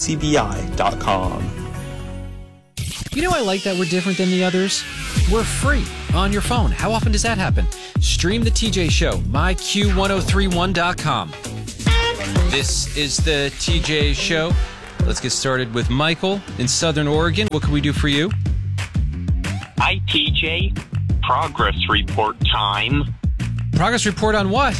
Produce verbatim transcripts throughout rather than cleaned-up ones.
C B I dot com. You know, I like that we're different than the others. We're free on your phone. How often does that happen? Stream the T J Show, my Q ten thirty-one dot com. This is the T J Show. Let's get started with Michael in Southern Oregon. What can we do for you? Hi, T J. Progress report time. Progress report on what?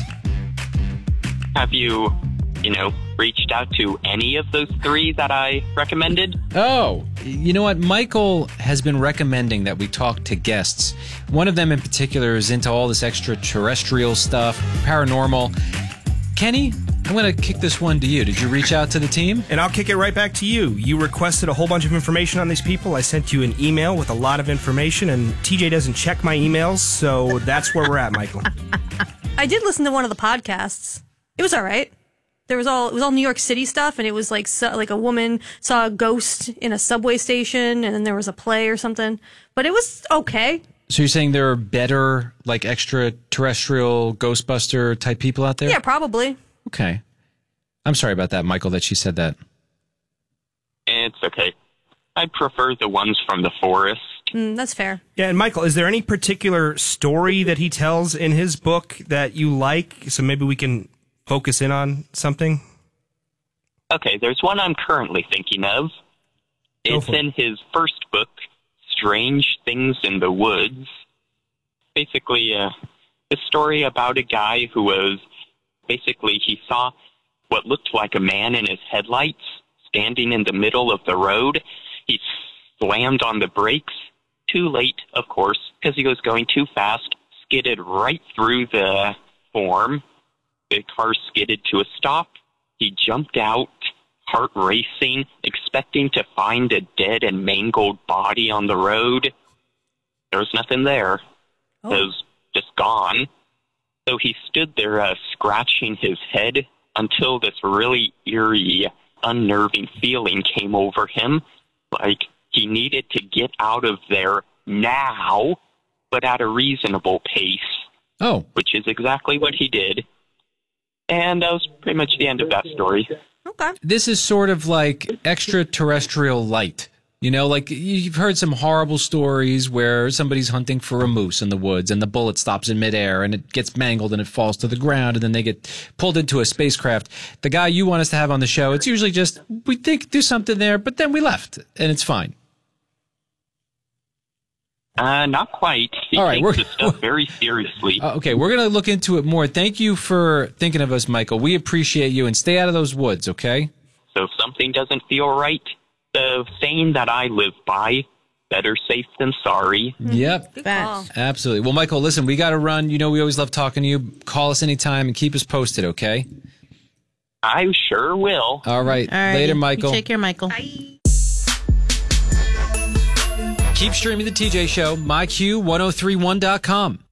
Have you, you know, reached out to any of those three that I recommended? Oh, you know what? Michael has been recommending that we talk to guests. One of them in particular is into all this extraterrestrial stuff, paranormal. Kenny, I'm going to kick this one to you. Did you reach out to the team? And I'll kick it right back to you. You requested a whole bunch of information on these people. I sent you an email with a lot of information, and T J doesn't check my emails, so that's where we're at, Michael. I did listen to one of the podcasts. It was all right. There was all it was all New York City stuff, and it was like so, like a woman saw a ghost in a subway station, and then there was a play or something. But it was okay. So you're saying there are better, like, extraterrestrial Ghostbuster type people out there? Yeah, probably. Okay. I'm sorry about that, Michael, that she said that. It's okay. I prefer the ones from the forest. Mm, that's fair. Yeah, and Michael, is there any particular story that he tells in his book that you like? So maybe we can focus in on something? Okay, there's one I'm currently thinking of. Go It's for it. in his first book, Strange Things in the Woods. Basically, uh, a story about a guy who was, basically, he saw what looked like a man in his headlights standing in the middle of the road. He slammed on the brakes, too late, of course, because he was going too fast, skidded right through the form. The car skidded to a stop. He jumped out, heart racing, expecting to find a dead and mangled body on the road. There was nothing there. Oh. It was just gone. So he stood there uh, scratching his head until this really eerie, unnerving feeling came over him, like he needed to get out of there now, but at a reasonable pace. Oh. Which is exactly what he did. And that was pretty much the end of that story. Okay. This is sort of like extraterrestrial light. You know, like you've heard some horrible stories where somebody's hunting for a moose in the woods and the bullet stops in midair and it gets mangled and it falls to the ground and then they get pulled into a spacecraft. The guy you want us to have on the show, it's usually just, we think there's something there, but then we left and it's fine. Uh, not quite. He All right, takes we're- this stuff very seriously. Uh, okay, we're going to look into it more. Thank you for thinking of us, Michael. We appreciate you and stay out of those woods, okay? So if something doesn't feel right, the saying that I live by, better safe than sorry. Yep. Good call. Absolutely. Well, Michael, listen, we got to run. You know, we always love talking to you. Call us anytime and keep us posted, okay? I sure will. All right. All right. Later, Michael. You take care, Michael. Keep streaming the T J Show, my Q ten thirty-one dot com.